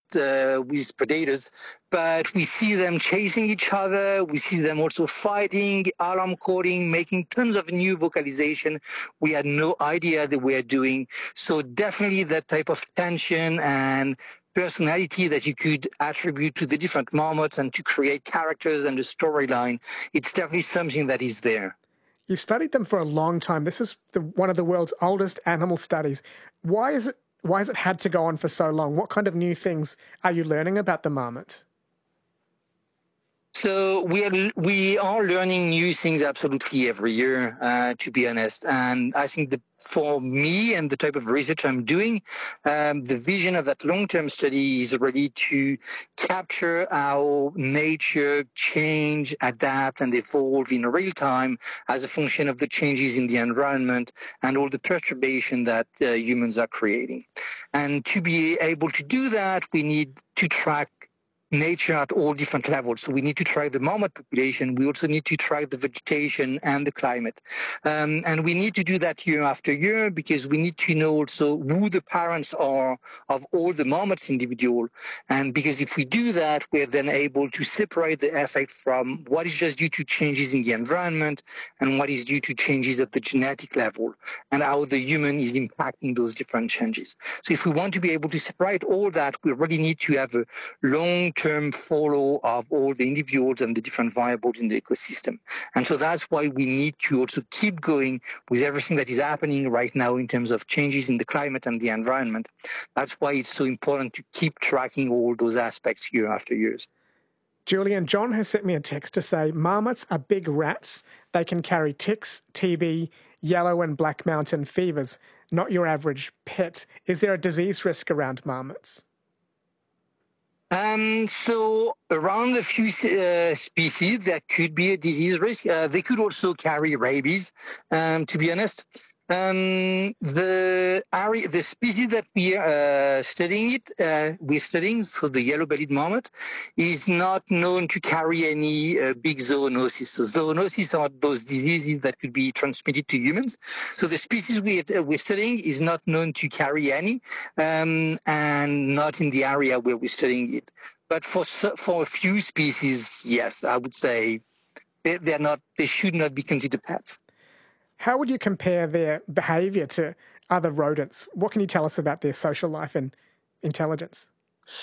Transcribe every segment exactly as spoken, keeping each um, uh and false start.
uh, with predators, but we see them chasing each other. We see them also fighting, alarm coding, making tons of new vocalization we had no idea that we are doing. So definitely that type of tension and personality that you could attribute to the different marmots and to create characters and the storyline, it's definitely something that is there. You've studied them for a long time. This is the, one of the world's oldest animal studies. Why is it? Why has it had to go on for so long? What kind of new things are you learning about the marmots? So we are we are learning new things absolutely every year, uh, to be honest. And I think that for me and the type of research I'm doing, um, the vision of that long-term study is really to capture how nature change, adapt, and evolve in real time as a function of the changes in the environment and all the perturbation that uh, humans are creating. And to be able to do that, we need to track nature at all different levels. So we need to track the marmot population. We also need to track the vegetation and the climate. Um, and we need to do that year after year because we need to know also who the parents are of all the marmots individual. And because if we do that, we're then able to separate the effect from what is just due to changes in the environment and what is due to changes at the genetic level and how the human is impacting those different changes. So if we want to be able to separate all that, we really need to have a long term follow of all the individuals and the different variables in the ecosystem. And so that's why we need to also keep going with everything that is happening right now in terms of changes in the climate and the environment. That's why it's so important to keep tracking all those aspects year after year. Julian, John has sent me a text to say marmots are big rats. They can carry ticks, T B, yellow and black mountain fevers, not your average pet. Is there a disease risk around marmots? Um, so around a few uh, species, there could be a disease risk. Uh, they could also carry rabies, um, to be honest. Um, the area, the species that we are uh, studying it, uh, we're studying, so the yellow-bellied marmot, is not known to carry any uh, big zoonosis. So zoonosis are those diseases that could be transmitted to humans. So the species we, uh, we're studying is not known to carry any, um, and not in the area where we're studying it. But for for a few species, yes, I would say they, they're not. They should not be considered pets. How would you compare their behaviour to other rodents? What can you tell us about their social life and intelligence?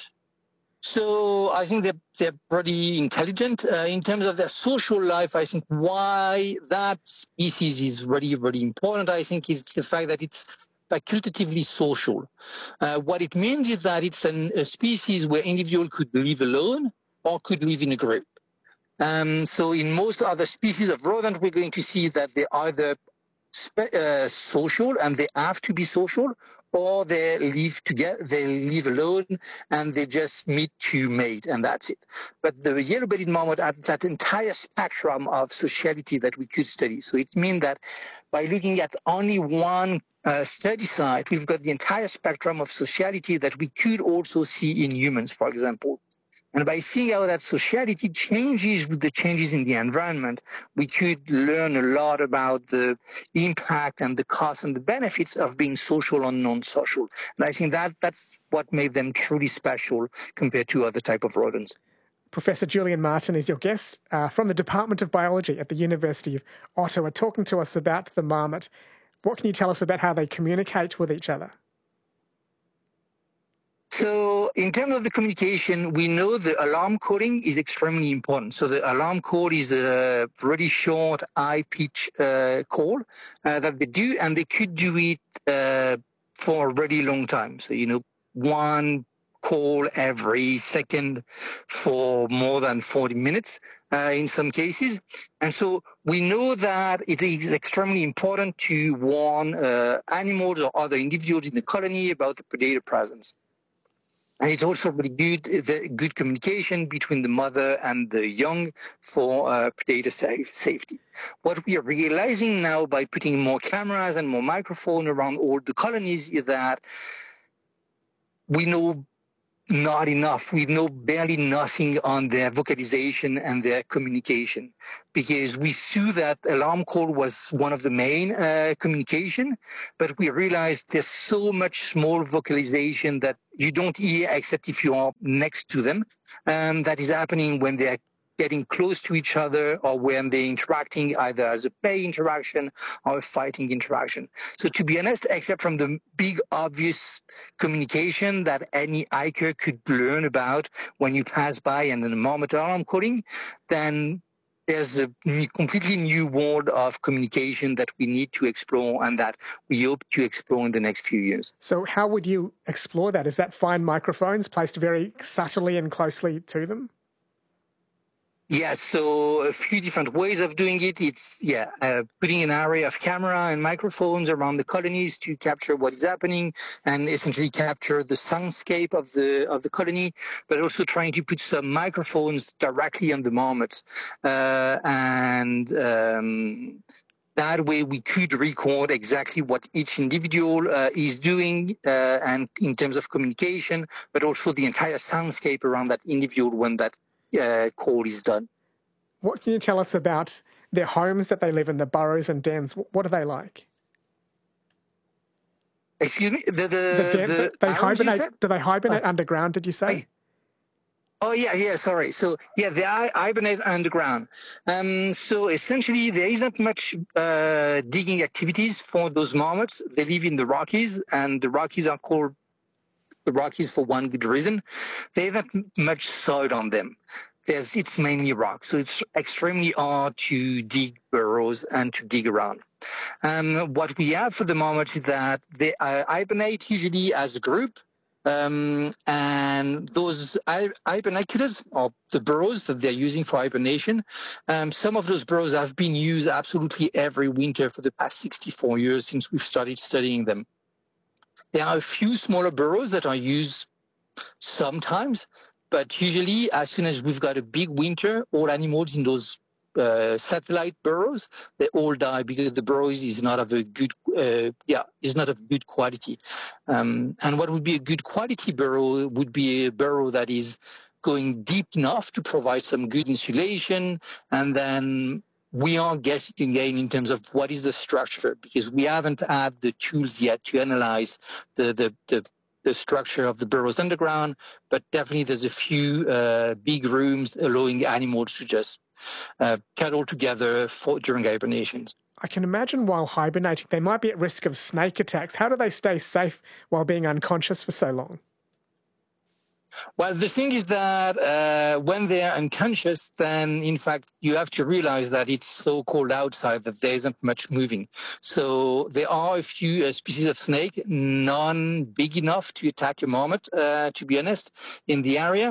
So I think they're, they're pretty intelligent. Uh, in terms of their social life, I think why that species is really, really important, I think, is the fact that it's facultatively social. Uh, what it means is that it's an, a species where individual could live alone or could live in a group. Um, so in most other species of rodent, we're going to see that they either spe- uh, social and they have to be social, or they live together, they live alone, and they just meet to mate, and that's it. But the yellow-bellied marmot had that entire spectrum of sociality that we could study. So it means that by looking at only one uh, study site, we've got the entire spectrum of sociality that we could also see in humans, for example. And by seeing how that sociality changes with the changes in the environment, we could learn a lot about the impact and the costs and the benefits of being social or non-social. And I think that that's what made them truly special compared to other type of rodents. Professor Julian Martin is your guest uh, from the Department of Biology at the University of Ottawa, talking to us about the marmot. What can you tell us about how they communicate with each other? So in terms of the communication, we know the alarm coding is extremely important. So the alarm code is a pretty short, high-pitch uh, call uh, that they do, and they could do it uh, for a really long time. So, you know, one call every second for more than forty minutes uh, in some cases. And so we know that it is extremely important to warn uh, animals or other individuals in the colony about the predator presence. And it's also really good, the good communication between the mother and the young for uh, predator safe, safety. What we are realizing now by putting more cameras and more microphones around all the colonies is that we know not enough. We know barely nothing on their vocalization and their communication, because we saw that alarm call was one of the main uh, communication, but we realized there's so much small vocalization that you don't hear except if you are next to them. Um, that is happening when they're getting close to each other, or when they're interacting either as a play interaction or a fighting interaction. So to be honest, except from the big obvious communication that any hiker could learn about when you pass by and the marmot alarm calling, then there's a completely new world of communication that we need to explore and that we hope to explore in the next few years. So how would you explore that? Is that fine microphones placed very subtly and closely to them? Yes, so a few different ways of doing it. It's, yeah, uh, putting an array of camera and microphones around the colonies to capture what is happening and essentially capture the soundscape of the of the colony, but also trying to put some microphones directly on the marmots. Uh, and um, that way we could record exactly what each individual uh, is doing uh, and in terms of communication, but also the entire soundscape around that individual when that Uh, call is done. What can you tell us about their homes that they live in, the burrows and dens? What are they like? Excuse me? The, the, the den, the they hibernate. Do they hibernate uh, underground, did you say? I, oh, yeah, yeah, sorry. So, yeah, they hibernate underground. Um, so, essentially, there isn't much uh, digging activities for those marmots. They live in the Rockies, and the Rockies are called the Rockies for one good reason. They haven't much soil on them. There's, it's mainly rock, so it's extremely hard to dig burrows and to dig around. Um, what we have for the moment is that they uh, hibernate usually as a group, um, and those hibernaculars, or the burrows that they're using for hibernation, um, some of those burrows have been used absolutely every winter for the past sixty-four years since we've started studying them. There are a few smaller burrows that are used sometimes, but usually as soon as we've got a big winter, all animals in those uh, satellite burrows, they all die because the burrows is not of a good, uh, yeah, is not of good quality. Um, and what would be a good quality burrow would be a burrow that is going deep enough to provide some good insulation, and then we are guessing again in terms of what is the structure, because we haven't had the tools yet to analyze the the the, the structure of the burrows underground. But definitely there's a few uh, big rooms allowing animals to just uh, cuddle together for, during hibernations. I can imagine while hibernating, they might be at risk of snake attacks. How do they stay safe while being unconscious for so long? Well, the thing is that uh, when they're unconscious, then in fact you have to realize that it's so cold outside that there isn't much moving. So there are a few uh, species of snake, none big enough to attack a marmot, uh, to be honest, in the area.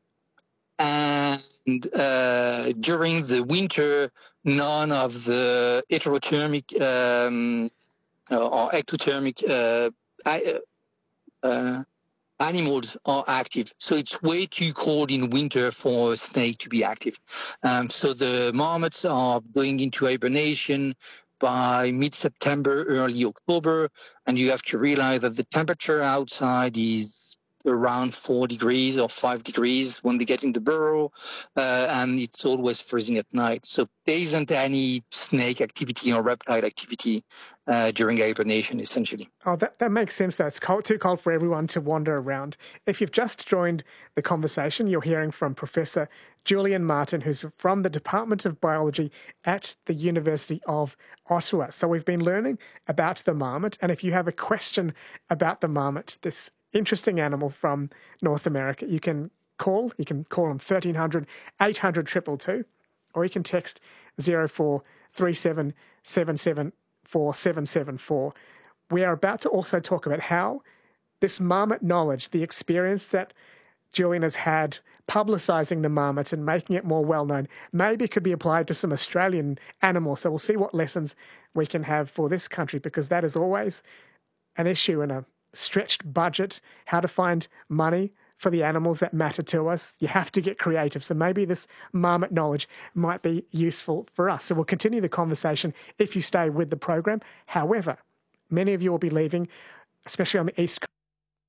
And uh, during the winter, none of the heterothermic um, or ectothermic uh, uh, animals are active. So it's way too cold in winter for a snake to be active. Um, so the marmots are going into hibernation by mid-September, early October, and you have to realize that the temperature outside is around four degrees or five degrees when they get in the burrow, uh, and it's always freezing at night. So there isn't any snake activity or reptile activity uh, during hibernation, essentially. Oh, that, that makes sense, though. It's cold, too cold for everyone to wander around. If you've just joined the conversation, you're hearing from Professor Julian Martin, who's from the Department of Biology at the University of Ottawa. So we've been learning about the marmot, and if you have a question about the marmot, this interesting animal from North America, you can call. You can call on thirteen hundred, eight hundred, two two two, or you can text zero four three seven seven seven four seven seven four. We are about to also talk about how this marmot knowledge, the experience that Julian has had publicising the marmots and making it more well-known, maybe could be applied to some Australian animals. So we'll see what lessons we can have for this country, because that is always an issue in a stretched budget, how to find money for the animals that matter to us. You have to get creative. So maybe this marmot knowledge might be useful for us. So we'll continue the conversation if you stay with the program. However, many of you will be leaving, especially on the East Coast,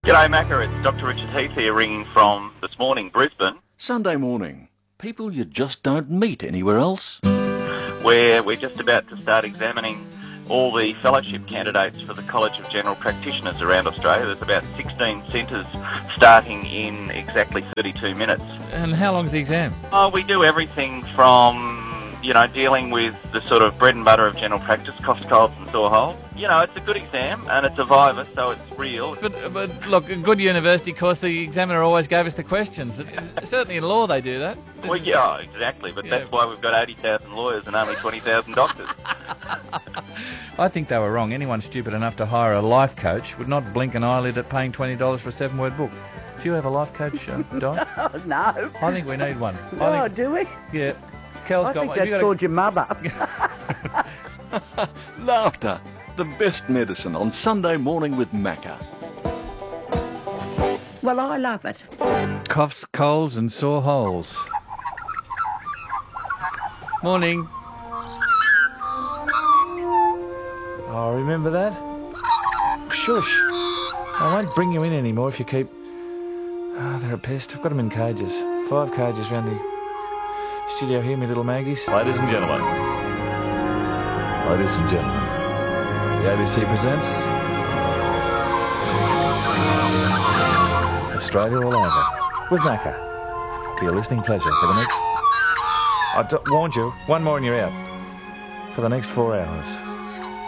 G'day Macca, it's Doctor Richard Heath here ringing from this morning, Brisbane. Sunday morning. People you just don't meet anywhere else. Where we're just about to start examining all the fellowship candidates for the College of General Practitioners around Australia. There's about sixteen centres starting in exactly thirty-two minutes. And how long's the exam? Oh, we do everything from, you know, dealing with the sort of bread and butter of general practice, coughs, colds and sore holes. You know, it's a good exam and it's a Viva, so it's real. But, but look, a good university course, the examiner always gave us the questions. Certainly in law they do that. Well, yeah, exactly, but yeah. That's why we've got eighty thousand lawyers and only twenty thousand doctors. I think they were wrong. Anyone stupid enough to hire a life coach would not blink an eyelid at paying twenty dollars for a seven-word book. Do you have a life coach, uh, Don? Oh, no. I think we need one. Oh, I think, do we? Yeah. Kel's I got think one. that's You called your mother. Laughter, the best medicine on Sunday morning with Macca. Well, I love it. Coughs, colds and sore holes. Morning. Oh, remember that? Shush. I won't bring you in anymore if you keep... Oh, they're a pest. I've got them in cages. Five cages round the studio here, me little Maggies. Ladies and gentlemen. Ladies and gentlemen. The A B C presents... Australia All Over. With Macca. For your listening pleasure for the next... I've warned you. One more and you're out. For the next four hours.